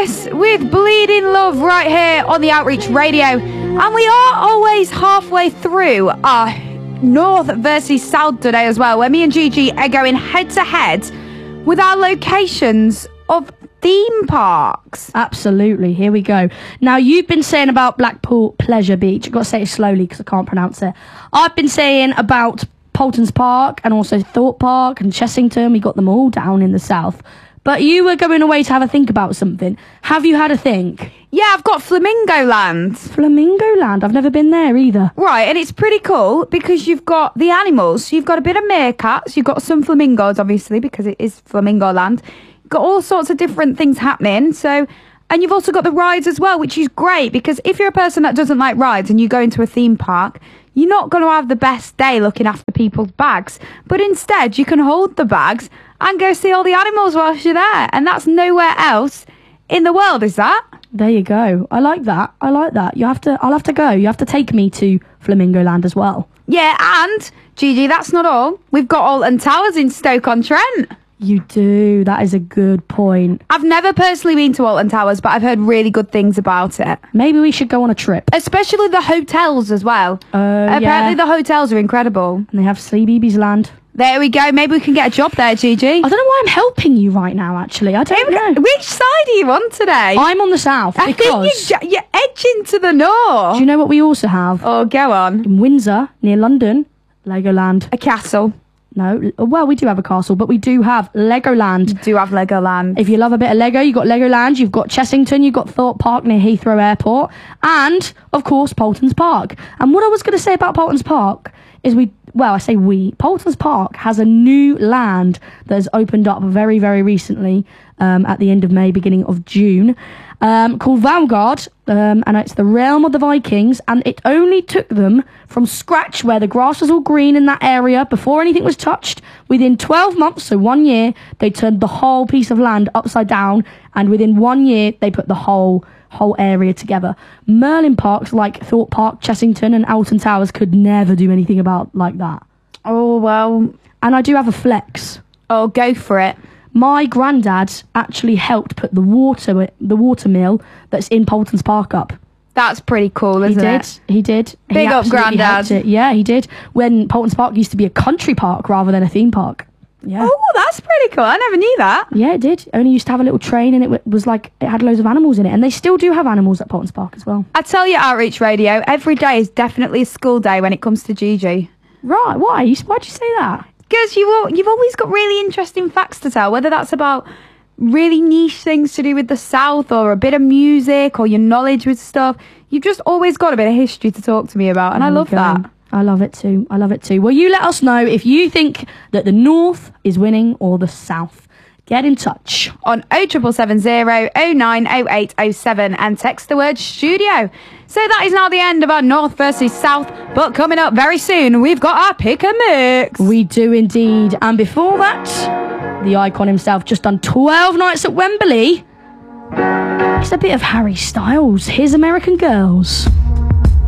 Lewis with Bleeding Love right here on the Outreach Radio. And we are always halfway through our North versus South today as well, where me and Gigi are going head to head with our locations of theme parks. Absolutely. Here we go. Now, you've been saying about Blackpool Pleasure Beach. I've got to say it slowly because I can't pronounce it. I've been saying about Paultons Park and also Thorpe Park and Chessington. We got them all down in the south. But you were going away to have a think about something. Have you had a think? Yeah, I've got Flamingo Land. Flamingo Land? I've never been there either. Right, and it's pretty cool because you've got the animals. You've got a bit of meerkats. You've got some flamingos, obviously, because it is Flamingo Land. You've got all sorts of different things happening. And you've also got the rides as well, which is great because if you're a person that doesn't like rides and you go into a theme park, you're not going to have the best day looking after people's bags. But instead, you can hold the bags and go see all the animals whilst you're there. And that's nowhere else in the world, is that? There you go. I like that. I'll have to go. You have to take me to Flamingo Land as well. Yeah, and, Gigi, that's not all. We've got Alton Towers in Stoke-on-Trent. You do. That is a good point. I've never personally been to Alton Towers, but I've heard really good things about it. Maybe we should go on a trip. Especially the hotels as well. Apparently the hotels are incredible. And they have Sleepy's Land. There we go. Maybe we can get a job there, Gigi. I don't know why I'm helping you right now, actually. I don't know. Which side are you on today? I'm on the south I because... think you're edging to the north. Do you know what we also have? Oh, go on. In Windsor, near London, Legoland. A castle. No, well, we do have a castle, but we do have Legoland. You do have Legoland. If you love a bit of Lego, you've got Legoland, you've got Chessington, you've got Thorpe Park near Heathrow Airport, and, of course, Paultons Park. And what I was going to say about Paultons Park is Paultons Park has a new land that has opened up very, very recently, at the end of May, beginning of June, called Valgard, and it's the realm of the Vikings, and it only took them from scratch, where the grass was all green in that area before anything was touched. Within 12 months, so 1 year, they turned the whole piece of land upside down, and within 1 year, they put the whole area together. Merlin parks like Thorpe Park, Chessington, and Alton Towers could never do anything like that. Oh, well. And I do have a flex. Oh, go for it. My granddad actually helped put the water mill that's in Paultons Park up. That's pretty cool, isn't it? He did. Big up, Grandad. Yeah, he did. When Paultons Park used to be a country park rather than a theme park. Yeah. Oh, that's pretty cool. I never knew that. Yeah, it did. It only used to have a little train, and it was like it had loads of animals in it. And they still do have animals at Paultons Park as well. I tell you, Outreach Radio, every day is definitely a school day when it comes to Gigi. Right, why? Why'd you say that? Because you've always got really interesting facts to tell, whether that's about really niche things to do with the South or a bit of music or your knowledge with stuff. You've just always got a bit of history to talk to me about, and I love that. I love it too. Well, you let us know if you think that the North is winning or the South. Get in touch on 07770 090807 and text the word studio. So that is now the end of our North versus South, but coming up very soon, we've got our pick and mix. We do indeed. And before that, the icon himself just done 12 nights at Wembley. It's a bit of Harry Styles. Here's American Girls.